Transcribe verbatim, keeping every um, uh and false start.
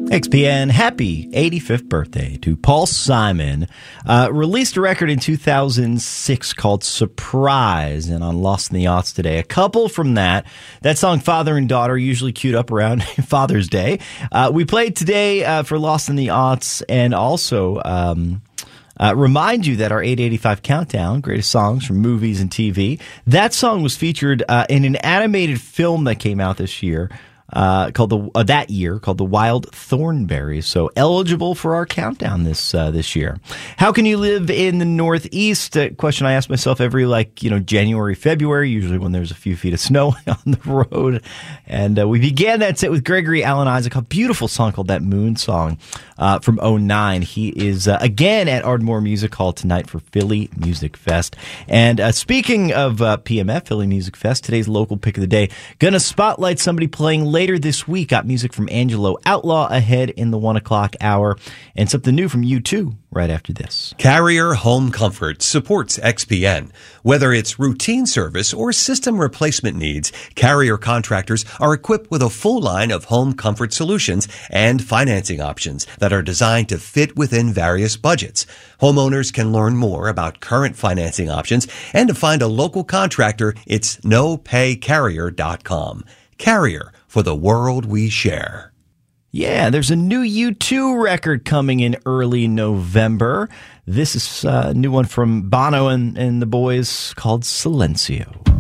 X P N, happy eighty-fifth birthday to Paul Simon. Uh, released a record in two thousand six called Surprise, and on Lost in the Aughts today, a couple from that. That song, Father and Daughter, usually queued up around Father's Day. Uh, we played today uh, for Lost in the Aughts, and also um, uh, remind you that our eight eighty-five Countdown, greatest songs from movies and T V, that song was featured uh, in an animated film that came out this year. Uh, called the uh, that year called The Wild Thornberrys, so eligible for our countdown this uh, this year. How can you live in the Northeast? A question I ask myself every like you know January, February, usually when there's a few feet of snow on the road. And uh, we began that set with Gregory Alan Isaac, a beautiful song called That Moon Song uh, from oh nine. He is uh, again at Ardmore Music Hall tonight for Philly Music Fest. And uh, speaking of uh, P M F, Philly Music Fest, today's local pick of the day, gonna spotlight somebody playing later this week. Got music from Angelo Outlaw ahead in the one o'clock hour, and something new from U two right after this. Carrier Home Comfort supports X P N. Whether it's routine service or system replacement needs, Carrier contractors are equipped with a full line of home comfort solutions and financing options that are designed to fit within various budgets. Homeowners can learn more about current financing options, and to find a local contractor, it's no pay carrier dot com. Carrier, for the world we share. Yeah, there's a new U two record coming in early November. This is a new one from Bono and, and the boys called Silencio.